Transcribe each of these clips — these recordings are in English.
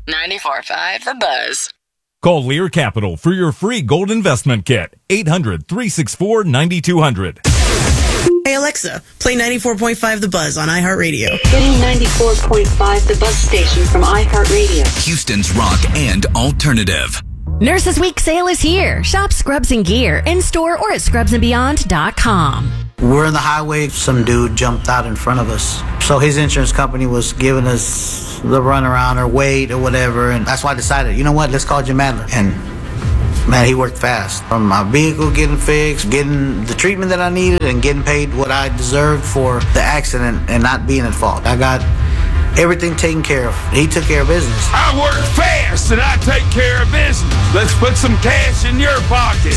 94.5 The Buzz. Call Lear Capital for your free gold investment kit. 800-364-9200. Hey Alexa, play 94.5 The Buzz on iHeartRadio. Getting 94.5 The Buzz station from iHeartRadio. Houston's rock and alternative. Nurses Week sale is here. Shop Scrubs and Gear in store or at scrubsandbeyond.com. We're in the highway. Some dude jumped out in front of us. So his insurance company was giving us the runaround or wait or whatever. And that's why I decided, you know what, let's call Jim Adler. And man, he worked fast. From my vehicle getting fixed, getting the treatment that I needed, and getting paid what I deserved for the accident and not being at fault. I got everything taken care of. He took care of business. I work fast and I take care of business. Let's put some cash in your pocket.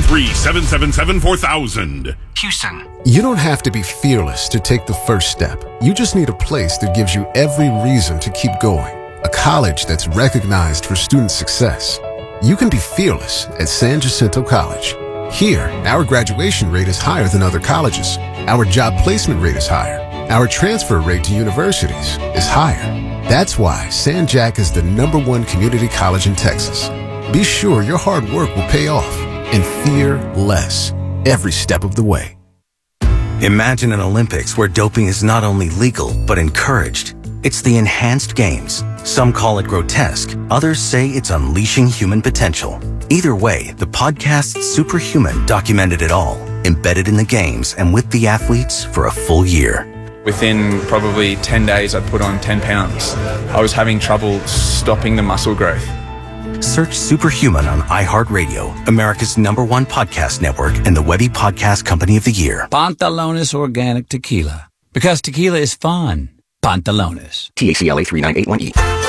713-777-4000. Houston. You don't have to be fearless to take the first step. You just need a place that gives you every reason to keep going. A college that's recognized for student success. You can be fearless at San Jacinto College. Here, our graduation rate is higher than other colleges. Our job placement rate is higher. Our transfer rate to universities is higher. That's why San Jac is the #1 community college in Texas. Be sure your hard work will pay off and fear less every step of the way. Imagine an Olympics where doping is not only legal, but encouraged. It's the enhanced games. Some call it grotesque. Others say it's unleashing human potential. Either way, the podcast Superhuman documented it all, embedded in the games and with the athletes for a full year. Within probably 10 days, I put on 10 pounds. I was having trouble stopping the muscle growth. Search Superhuman on iHeartRadio, America's #1 podcast network and the Webby Podcast Company of the Year. Pantalones Organic Tequila. Because tequila is fun. Pantalones. THCLA 3981E.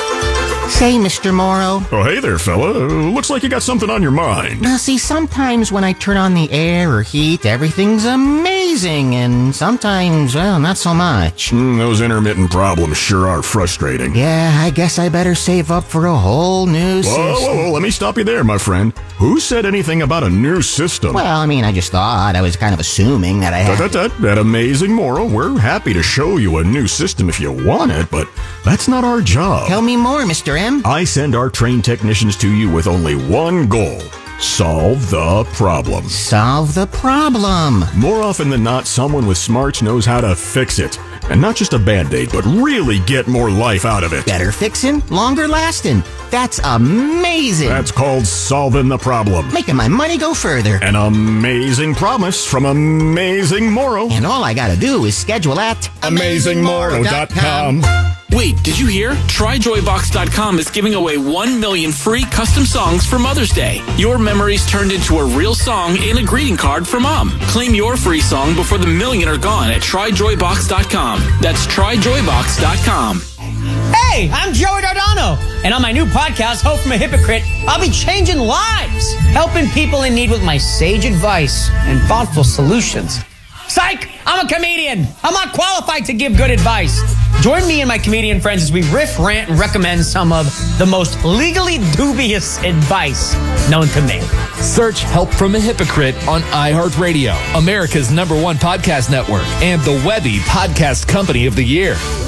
Say, Mr. Morrow. Oh, hey there, fella. Looks like you got something on your mind. Now, see, sometimes when I turn on the air or heat, everything's amazing, and sometimes, well, not so much. Those intermittent problems sure are frustrating. Yeah, I guess I better save up for a whole new system. Whoa, let me stop you there, my friend. Who said anything about a new system? Well, I mean, I just thought. I was kind of assuming that I had... That amazing moral. We're happy to show you a new system if you want it, but that's not our job. Tell me more, Mr. M. I send our trained technicians to you with only one goal. Solve the problem. Solve the problem. More often than not, someone with smarts knows how to fix it. And not just a Band-Aid, but really get more life out of it. Better fixin', longer lasting. That's amazing. That's called solving the problem. Making my money go further. An amazing promise from Amazing Morrow. And all I gotta do is schedule at AmazingMorrow.com. Wait, did you hear? TryJoyBox.com is giving away 1 million free custom songs for Mother's Day. Your memories turned into a real song and a greeting card for Mom. Claim your free song before the million are gone at TryJoyBox.com. That's TryJoyBox.com. Hey, I'm Joey Dardano, and on my new podcast, Hope from a Hypocrite, I'll be changing lives, helping people in need with my sage advice and thoughtful solutions. Psych! I'm a comedian. I'm not qualified to give good advice. Join me and my comedian friends as we riff, rant, and recommend some of the most legally dubious advice known to me. Search Help from a Hypocrite on iHeartRadio, America's #1 podcast network, and the Webby Podcast Company of the Year.